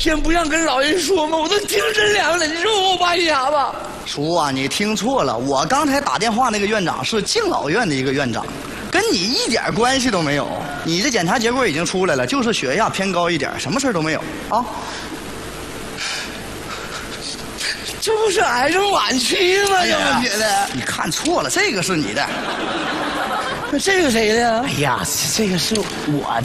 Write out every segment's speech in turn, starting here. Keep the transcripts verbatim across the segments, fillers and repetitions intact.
先不让跟老人说嘛，我都精神凉了。你说我办啥吧？ 叔啊，你听错了，我刚才打电话那个院长是敬老院的一个院长，跟你一点关系都没有。你的检查结果已经出来了，就是血压偏高一点，什么事都没有啊。 这不是癌症晚期吗？这我觉得。 你看错了，这个是你的。 那这个谁的？ 哎呀，这个是我的。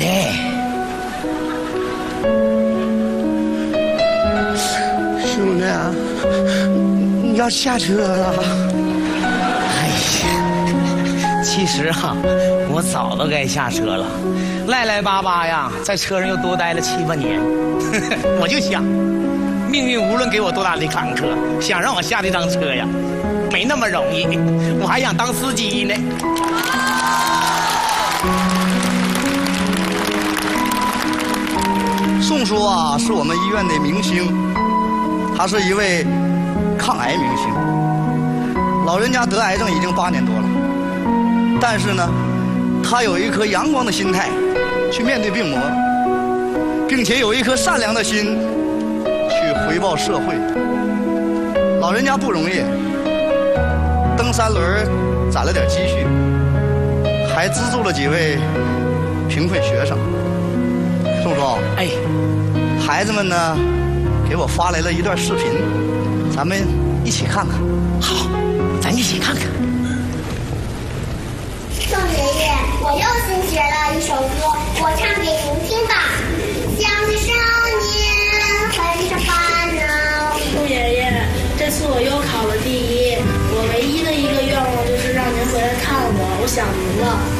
兄弟啊，你要下车了？ 哎呀，其实哈、啊，我早都该下车了，赖赖巴巴呀，在车上又多待了七八年。我就想，命运无论给我多大的坎坷，想让我下这趟车呀，没那么容易。我还想当司机呢。 宋叔啊，是我们医院的明星，他是一位抗癌明星。老人家得癌症已经八年多了，但是呢，他有一颗阳光的心态去面对病魔，并且有一颗善良的心去回报社会。老人家不容易，蹬三轮攒了点积蓄，还资助了几位贫困学生。宋叔， 哎， 孩子们呢，给我发来了一段视频，咱们一起看看。 好，咱一起看看。 宋爷爷，我又新学了一首歌，我唱给您听吧。像是少年很是烦恼。 宋爷爷，这次我又考了第一，我唯一的一个愿望就是让您回来看我，我想您了。